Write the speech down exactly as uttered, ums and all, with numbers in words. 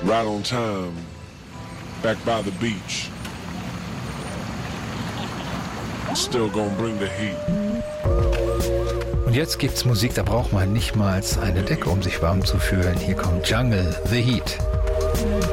Right on time, back by the beach. Still gonna bring the heat. Und jetzt gibt's Musik, da braucht man nicht mal eine Decke, um sich warm zu fühlen. Hier kommt Jungle, The Heat.